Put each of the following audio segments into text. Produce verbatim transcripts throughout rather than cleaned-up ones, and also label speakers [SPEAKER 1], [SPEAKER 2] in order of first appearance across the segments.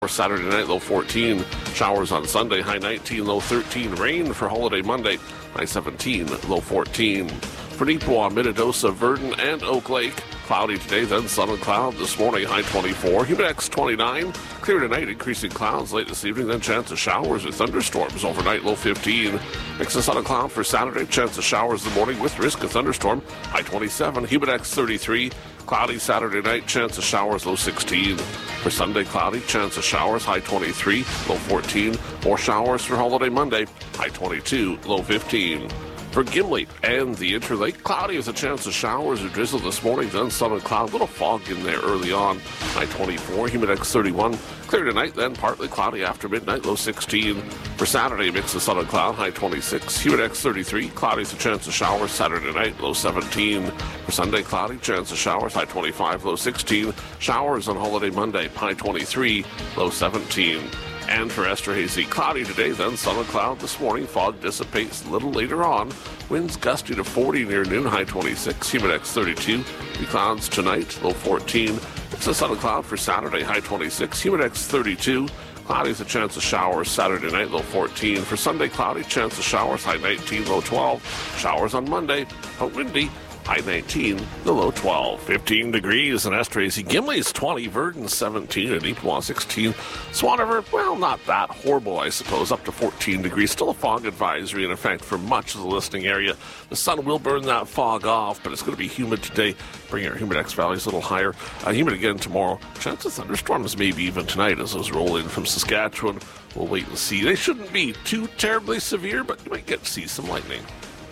[SPEAKER 1] For Saturday night, low fourteen. Showers on Sunday, high nineteen, low thirteen. Rain for holiday Monday, high seventeen, low fourteen. For Neepawa, Minnedosa, Verdon, and Oak Lake, cloudy today, then sun and cloud this morning, high twenty-four. Humidex twenty-nine. Clear tonight, increasing clouds late this evening, then chance of showers or thunderstorms overnight, low fifteen. Mix of sun and cloud for Saturday, chance of showers in the morning with risk of thunderstorm, high twenty-seven. Humidex thirty-three. Cloudy Saturday night, chance of showers, low sixteen. For Sunday, cloudy, chance of showers, high twenty-three, low fourteen. More showers for holiday Monday, high twenty-two, low fifteen. For Gimli and the Interlake, cloudy with a chance of showers or drizzle this morning, then sun and cloud, little fog in there early on, high twenty-four. Humidex thirty-one. Clear tonight, then partly cloudy after midnight, low sixteen. For Saturday, mix of sun and cloud, high twenty-six. Humidex thirty-three. Cloudy with a chance of showers Saturday night, low seventeen. For Sunday, cloudy, chance of showers, high twenty-five, low sixteen. Showers on holiday Monday, high twenty-three, low seventeen. And for Esterhazy, cloudy today, then sun and cloud this morning. Fog dissipates a little later on. Winds gusty to forty near noon, high twenty-six. Humidex thirty-two. The clouds tonight, low fourteen. It's a sun and cloud for Saturday, high twenty-six. Humidex thirty-two. Cloudy with a chance of showers Saturday night, low fourteen. For Sunday, cloudy, chance of showers, high nineteen, low twelve. Showers on Monday, but windy. High nineteen, the low twelve. fifteen degrees in Esterhazy. Gimli's twenty, Verdon seventeen, and Neepawa sixteen. Swan River, well, not that horrible, I suppose, up to fourteen degrees. Still a fog advisory in effect for much of the listening area. The sun will burn that fog off, but it's going to be humid today. Bring our humidex values a little higher. Uh, humid again tomorrow. Chance of thunderstorms maybe even tonight as those roll in from Saskatchewan. We'll wait and see. They shouldn't be too terribly severe, but you might get to see some lightning.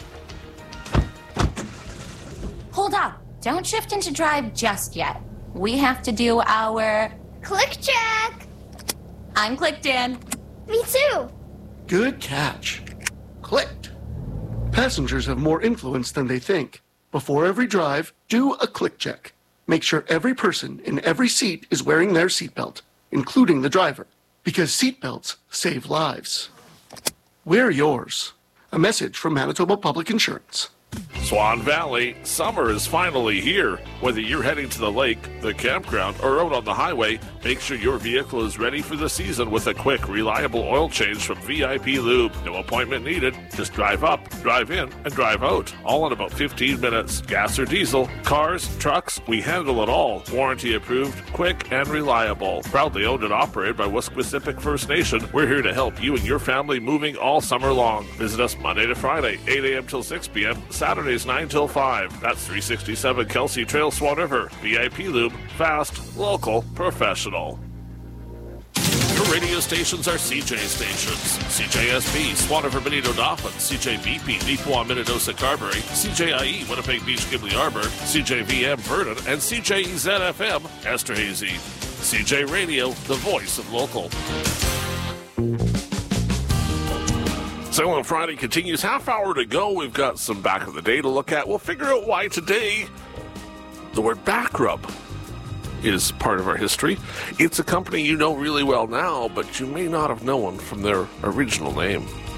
[SPEAKER 2] Hold on. Don't shift into drive just yet. We have to do our...
[SPEAKER 3] Click check!
[SPEAKER 2] I'm clicked in.
[SPEAKER 3] Me too!
[SPEAKER 4] Good catch. Clicked. Passengers have more influence than they think. Before every drive, do a click check. Make sure every person in every seat is wearing their seatbelt, including the driver, because seatbelts save lives. Wear yours. A message from Manitoba Public Insurance.
[SPEAKER 1] Swan Valley, summer is finally here. Whether you're heading to the lake, the campground, or out on the highway, make sure your vehicle is ready for the season with a quick, reliable oil change from V I P Lube. No appointment needed. Just drive up, drive in, and drive out. All in about fifteen minutes. Gas or diesel, cars, trucks, we handle it all. Warranty approved, quick, and reliable. Proudly owned and operated by Wesquisipic First Nation, we're here to help you and your family moving all summer long. Visit us Monday to Friday, eight a.m. till six p.m., Saturdays nine till five. That's three sixty-seven Kelsey Trail, Swan River. V I P Lube, fast, local, professional. Your radio stations are C J stations. C J S B, Swan River, Benito, Dauphin. C J V P, Neepawa, Minnedosa, Carberry. C J I E, Winnipeg Beach, Gimli Arbor. C J V M, Verdon. And C J E Z F M, Esterhazy. C J Radio, the voice of local. Silent Friday continues. Half hour to go. We've got some back of the day to look at. We'll figure out why today the word back rub is part of our history. It's a company you know really well now, but you may not have known from their original name.